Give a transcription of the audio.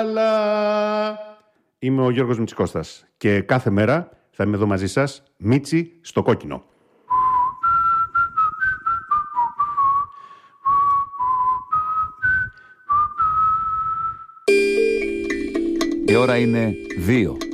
Είμαι ο Γιώργος Μητσικώστας και κάθε μέρα θα είμαι εδώ μαζί σας, Μίτσι στο κόκκινο. Η ώρα είναι 2.